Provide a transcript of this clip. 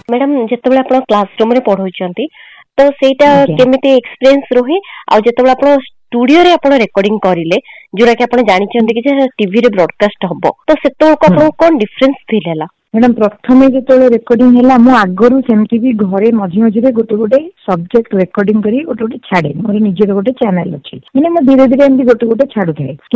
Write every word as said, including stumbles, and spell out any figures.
Madam जेतेबेले आपण classroom रे पढौचंती तो सेटा केमिति एक्सपीरियंस रोही आ जेतेबेले आपण स्टूडियो रे आपण रिकॉर्डिंग करिले जोरा कि आपण जानि चंती कि जे टीवी रे ब्रॉडकास्ट हबो तो सेतो को आपण कोन डिफरेंस फील हैला? मैडम प्रथमे जो रेकर्डिंग है मु आगरू सेमती भी घरे मझी मझे गोटे गोटे सब्जेक्ट रेकर्डिंग करी गोटे गोटे छाड़े मोर निजर गोटे चैनल अच्छी मैंने धीरे धीरे एमती गोटे गोटे छाड़ू थाए।